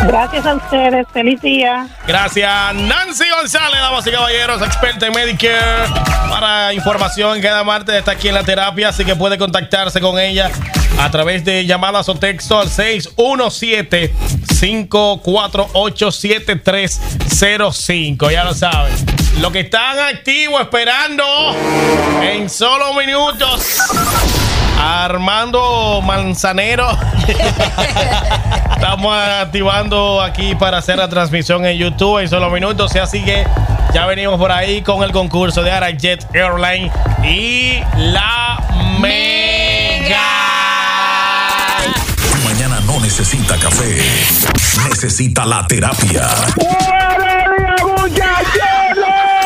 Gracias a ustedes. Feliz día. Gracias, Nancy González, damas y caballeros, experta en Medicare. Para información, cada martes está aquí en la terapia, así que puede contactarse con ella a través de llamadas o texto al 617-548-7305. Ya lo saben. Los que están activos esperando en solo minutos. Armando Manzanero. Estamos activando aquí para hacer la transmisión en YouTube en solo minutos. Y así que ya venimos por ahí con el concurso de Arajet Airline y la Mega. Mañana no necesita café, necesita la terapia. ¡Buenos días, muchachos!